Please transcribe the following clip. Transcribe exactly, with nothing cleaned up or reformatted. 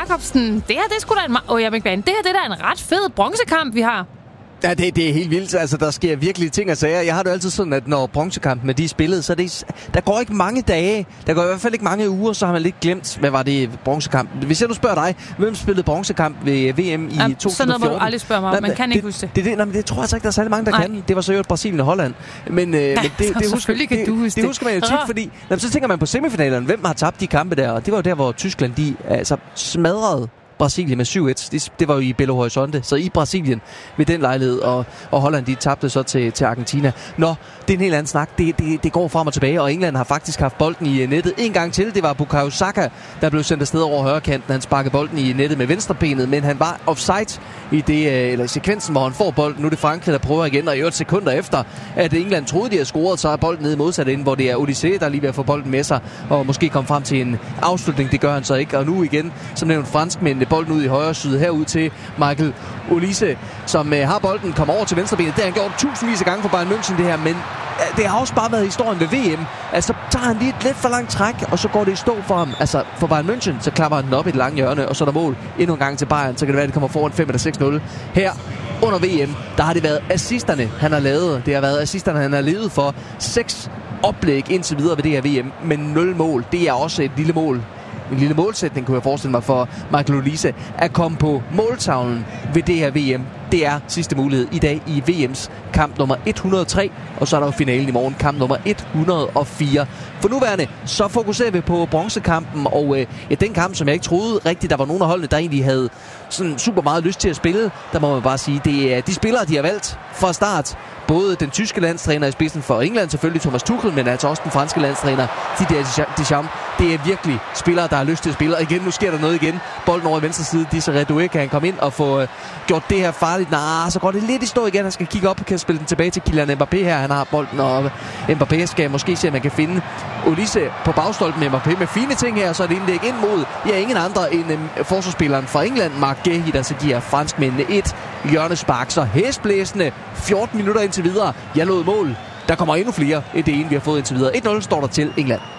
Jacobsen, det her, det er sgu da en... Åh, jeg det her, det er da en ret fed bronzekamp, vi har. Ja, det, det er helt vildt. Altså, der sker virkelig ting og sager. Jeg har det altid sådan, at når bronzekampen de er spillet, så det, der går ikke mange dage. Der går i hvert fald ikke mange uger, så har man lidt glemt, hvad var det bronzekamp. Hvis jeg nu spørger dig, hvem spillede bronzekamp ved V M i ja, to tusind og fjorten? Sådan noget må du aldrig spørge mig om. Man kan det, ikke huske det. Det, det, nej, men det tror jeg så ikke, der er særlig mange, der nej. kan. Det var så jo Brasilien og Holland. Men, øh, ja, men det, det, husker, kan det, du huske det, det. det husker man jo tit, fordi jamen, så tænker man på semifinalerne. Hvem har tabt de kampe der? Og det var jo der, hvor Tyskland de altså smadrede Brasilien med syv et. Det, det var jo i Belo Horizonte, så i Brasilien ved den lejlighed, og, og Holland de tabte så til, til Argentina. Nå, det er en helt anden snak. Det, det, det går frem og tilbage, og England har faktisk haft bolden i nettet en gang til. Det var Bukayo Saka, der blev sendt afsted over højrekanten. Han sparkede bolden i nettet med venstrebenet, men han var offside i det, eller sekvensen, hvor han får bolden. Nu er det Frankrig, der prøver igen, og i otte sekunder efter, at England troede, de havde scoret, så er bolden nede modsat ind, hvor det er Olise, der lige ved at få bolden med sig, og måske komme frem til en afslutning. Det gør han så ikke, og nu igen, som nævnt, franskmændene bolden ud i højre side, herud til Michael Olise, som øh, har bolden, kommer over til venstrebenet. Det har han gjort tusindvis af gange for Bayern München, det her, men øh, det har også bare været historien ved V M. Altså, tager han lige et lidt for langt træk, og så går det i stå for ham. Altså, for Bayern München, så klapper han den op i et langt hjørne, og så er der mål endnu en gang til Bayern, så kan det være, at det kommer foran fem eller seks nul. Her under V M, der har det været assisterne, han har lavet. Det har været assisterne, han har levet for. Seks oplæg indtil videre ved det her V M, men nul mål. Det er også et lille mål. En lille målsætning, kunne jeg forestille mig, for Michael Olise at komme på måltavlen ved det her V M. Det er sidste mulighed i dag i V M's kamp nummer et hundrede og tre, og så er der jo finalen i morgen, kamp nummer et hundrede og fire. For nuværende, så fokuserer vi på bronzekampen, og øh, ja, den kamp, som jeg ikke troede rigtigt, der var nogen af holdene, der egentlig havde sådan super meget lyst til at spille. Der må man bare sige, det er de spillere, de har valgt fra start. Både den tyske landstræner i spidsen for England, selvfølgelig Thomas Tuchel, men altså også den franske landstræner Didier Deschamps. Det er virkelig spillere, der har lyst til at spille. Og igen, nu sker der noget igen. Bolden over i venstre side, Desiré Doué, kan han komme ind og få øh, gjort det her farligt. Nej, så går det lidt i stå igen. Han skal kigge op og kan spille den tilbage til Kylian Mbappé her. Han har bolden, og Mbappé skal måske se, om man kan finde Olise på bagstolpen med Mbappé med fine ting her. Så er det indlæg ind mod, ja, ingen andre end øh, forsvarsspilleren fra England, Marc Guéhi, der så giver franskmændene et hjørnespark. Så hæsblæsende fjorten minutter indtil videre. Jeg lod mål. Der kommer endnu flere end det ene, vi har fået indtil videre. et nul står der til England.